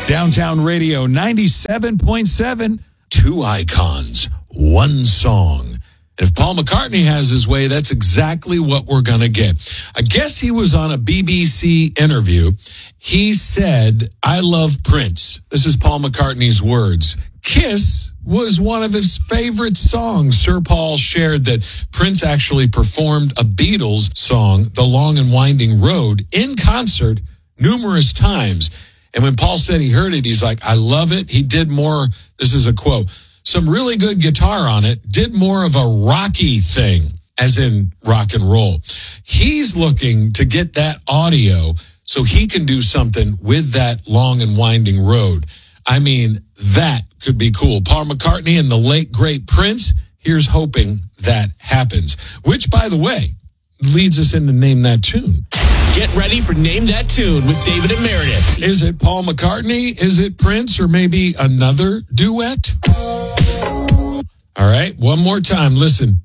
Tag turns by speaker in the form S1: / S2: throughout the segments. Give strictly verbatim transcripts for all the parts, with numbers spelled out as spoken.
S1: Downtown Radio ninety-seven point seven. Two icons, one song. And if Paul McCartney has his way, that's exactly what we're going to get. I guess he was on a B B C interview. He said, I love Prince. This is Paul McCartney's words. Kiss was one of his favorite songs. Sir Paul shared that Prince actually performed a Beatles song, The Long and Winding Road, in concert numerous times. And when Paul said he heard it, he's like, I love it. He did more, this is a quote, some really good guitar on it, did more of a rocky thing, as in rock and roll. He's looking to get that audio so he can do something with that Long and Winding Road. I mean, that could be cool. Paul McCartney and the late, great Prince, here's hoping that happens. Which, by the way, leads us into Name That Tune.
S2: Get ready for Name That Tune with David and Meredith.
S1: Is it Paul McCartney? Is it Prince? Or maybe another duet? All right, one more time. Listen.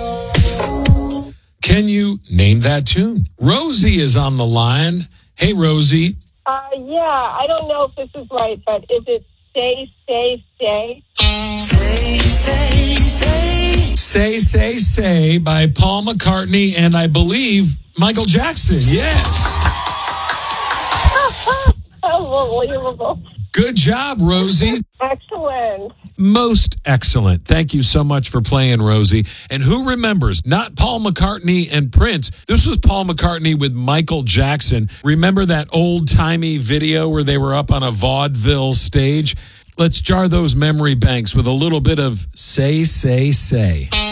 S1: Can you name that tune? Rosie is on the line. Hey, Rosie.
S3: Uh, yeah, I don't know if this is right, but is it Say, Say, Say?
S2: Say, say, say.
S1: Say, Say, Say by Paul McCartney and I believe Michael Jackson. Yes.
S3: Unbelievable.
S1: Good job, Rosie.
S3: Excellent.
S1: Most excellent. Thank you so much for playing, Rosie. And who remembers, not Paul McCartney and Prince. This was Paul McCartney with Michael Jackson. Remember that old-timey video where they were up on a vaudeville stage? Let's jar those memory banks with a little bit of Say, Say, Say.